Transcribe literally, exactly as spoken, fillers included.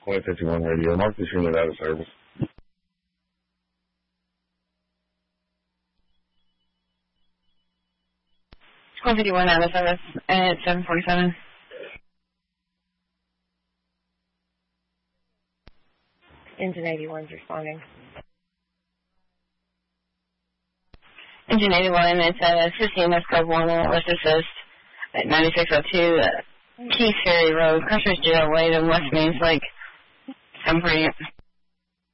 Point fifty-one radio. Mark this unit out of service. Point fifty-one out of service at seven forty-seven. Engine eighty-one's responding. Engine eighty-one, it's a fifteen S Club one, let's assist at ninety-six oh two, uh, Keith Ferry Road, Crushers Jail, way to West Mains Lake. seven forty-eight.